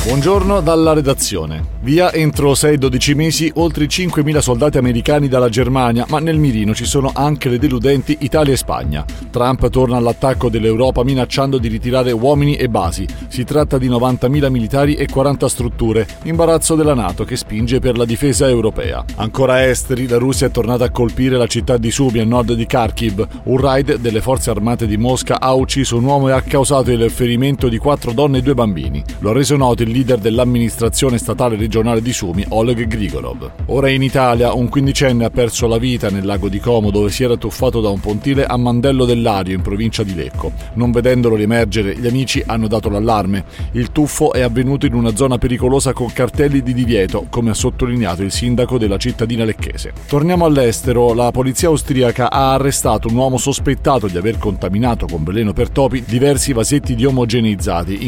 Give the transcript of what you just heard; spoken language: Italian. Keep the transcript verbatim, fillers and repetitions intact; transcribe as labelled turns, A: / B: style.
A: Buongiorno dalla redazione. Via entro sei dodici mesi oltre cinquemila soldati americani dalla Germania, ma nel mirino ci sono anche le deludenti Italia e Spagna. Trump torna all'attacco dell'Europa minacciando di ritirare uomini e basi. Si tratta di novantamila militari e quaranta strutture. Imbarazzo della NATO che spinge per la difesa europea. Ancora esteri, la Russia è tornata a colpire la città di Sumi a nord di Kharkiv. Un raid delle forze armate di Mosca ha ucciso un uomo e ha causato il ferimento di quattro donne e due bambini. Lo ha reso noto il leader dell'amministrazione statale regionale di Sumi, Oleg Grigorov. Ora in Italia un quindicenne ha perso la vita nel lago di Como dove si era tuffato da un pontile a Mandello del Lario in provincia di Lecco. Non vedendolo riemergere, gli amici hanno dato l'allarme. Il tuffo è avvenuto in una zona pericolosa con cartelli di divieto, come ha sottolineato il sindaco della cittadina lecchese. Torniamo all'estero. La polizia austriaca ha arrestato un uomo sospettato di aver contaminato con veleno per topi diversi vasetti di omogeneizzati